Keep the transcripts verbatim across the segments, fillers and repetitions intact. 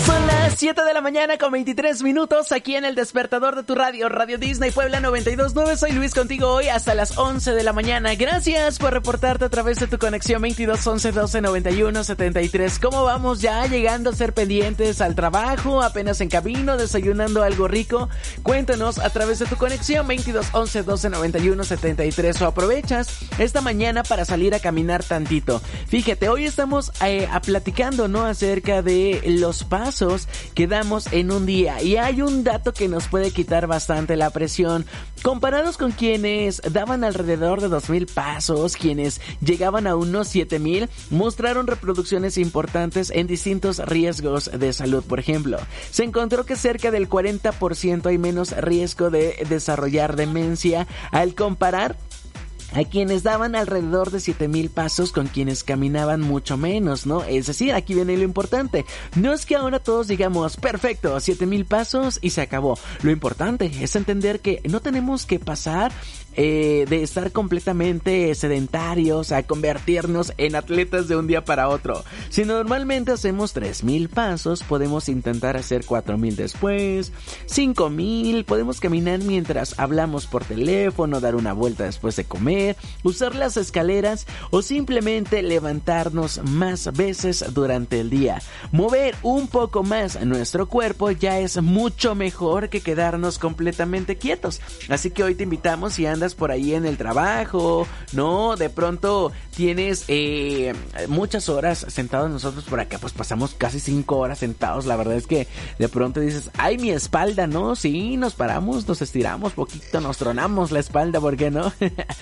Son las siete de la mañana con veintitrés minutos aquí en el despertador de tu radio, Radio Disney Puebla noventa y dos punto nueve. Soy Luis contigo hoy hasta las once de la mañana. Gracias por reportarte a través de tu conexión veintidós once doce noventa y uno setenta y tres. ¿Cómo vamos ya llegando a ser pendientes al trabajo? ¿Apenas en camino? ¿Desayunando algo rico? Cuéntanos a través de tu conexión veintidós once doce noventa y uno setenta y tres, o aprovechas esta mañana para salir a caminar tantito. Fíjate, hoy estamos eh, a platicando, ¿no?, acerca de los pasos que damos en un día, y hay un dato que nos puede quitar bastante la presión. Comparados con quienes daban alrededor de dos mil pasos, quienes llegaban a unos siete mil, mostraron reproducciones importantes en distintos riesgos de salud. Por ejemplo, se encontró que cerca del cuarenta por ciento hay menos riesgo de desarrollar demencia al comparar a quienes daban alrededor de siete mil pasos con quienes caminaban mucho menos, ¿no? Es decir, aquí viene lo importante. No es que ahora todos digamos, perfecto, siete mil pasos y se acabó. Lo importante es entender que no tenemos que pasar Eh, de estar completamente sedentarios a convertirnos en atletas de un día para otro. Si normalmente hacemos tres mil pasos, podemos intentar hacer cuatro mil después, cinco mil, podemos caminar mientras hablamos por teléfono, dar una vuelta después de comer, usar las escaleras o simplemente levantarnos más veces durante el día. Mover un poco más nuestro cuerpo ya es mucho mejor que quedarnos completamente quietos. Así que hoy te invitamos, si andas por ahí en el trabajo, no, de pronto tienes eh, muchas horas sentados. Nosotros por acá pues pasamos casi cinco horas sentados. La verdad es que de pronto dices, ay, mi espalda, ¿no? Sí, nos paramos, nos estiramos poquito, nos tronamos la espalda, ¿por qué no?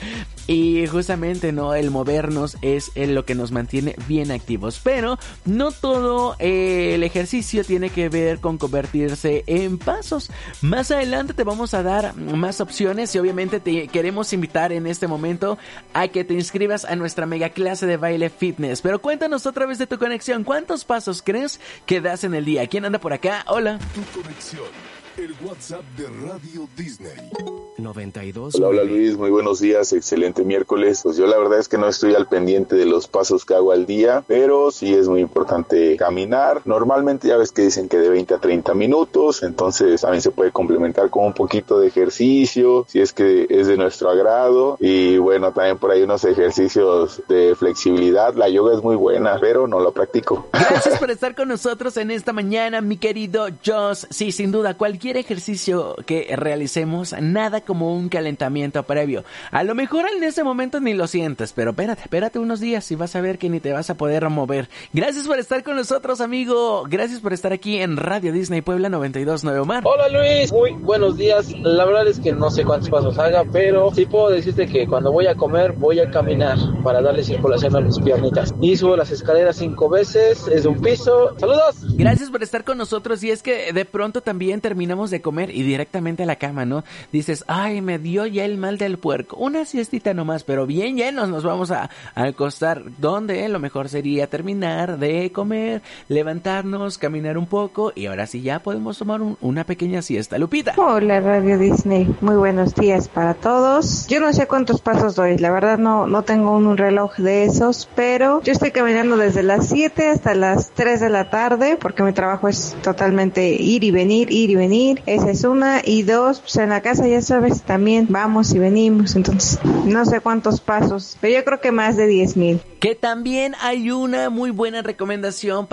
Y justamente, ¿no?, el movernos es lo que nos mantiene bien activos. Pero no todo eh, el ejercicio tiene que ver con convertirse en pasos. Más adelante te vamos a dar más opciones, y obviamente te queremos invitar en este momento a que te inscribas a nuestra mega clase de baile fitness. Pero cuéntanos otra vez de tu conexión. ¿Cuántos pasos crees que das en el día? ¿Quién anda por acá? Hola. Tu conexión, el WhatsApp de Radio Disney. noventa y dos. Hola, hola Luis, muy buenos días, excelente miércoles. Pues yo la verdad es que no estoy al pendiente de los pasos que hago al día, pero sí es muy importante caminar. Normalmente ya ves que dicen que de veinte a treinta minutos, entonces también se puede complementar con un poquito de ejercicio, si es que es de nuestro agrado. Y bueno, también por ahí unos ejercicios de flexibilidad. La yoga es muy buena, pero no lo practico. Gracias por estar con nosotros en esta mañana, mi querido Joss. Sí, sin duda, cualquier ejercicio que realicemos, nada como un calentamiento previo. A lo mejor en ese momento ni lo sientes, pero espérate, espérate unos días y vas a ver que ni te vas a poder mover. Gracias por estar con nosotros, amigo. Gracias por estar aquí en Radio Disney Puebla noventa y dos punto nueve, Omar. Hola Luis, muy buenos días. La verdad es que no sé cuántos pasos haga, pero sí puedo decirte que cuando voy a comer voy a caminar para darle circulación a mis piernitas. Y subo las escaleras cinco veces, es de un piso. ¡Saludos! Gracias por estar con nosotros. Y es que de pronto también terminamos de comer y directamente a la cama, ¿no? Dices, ay, me dio ya el mal del puerco. Una siestita nomás, pero bien llenos nos vamos a, a acostar. Donde lo mejor sería terminar de comer, levantarnos, caminar un poco, y ahora sí ya podemos tomar un, una pequeña siesta. Lupita. Hola Radio Disney, muy buenos días para todos. Yo no sé cuántos pasos doy, la verdad no, no tengo un reloj de esos, pero yo estoy caminando desde las siete hasta las tres de la tarde, porque mi trabajo es totalmente ir y venir, ir y venir. Esa es una. Y dos, pues en la casa ya sabes, también vamos y venimos, entonces no sé cuántos pasos, pero yo creo que más de diez mil. Que también hay una muy buena recomendación